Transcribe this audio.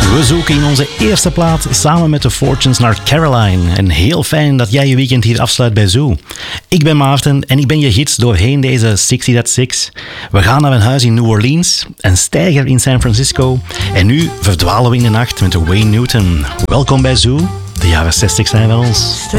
We zoeken in onze eerste plaat samen met de Fortunes naar Caroline. En heel fijn dat jij je weekend hier afsluit bij Zoo. Ik ben Maarten en ik ben je gids doorheen deze 60 That Six. We gaan naar een huis in New Orleans, een steiger in San Francisco. En nu verdwalen we in de nacht met Wayne Newton. Welkom bij Zoo. De jaren 60 zijn van ons.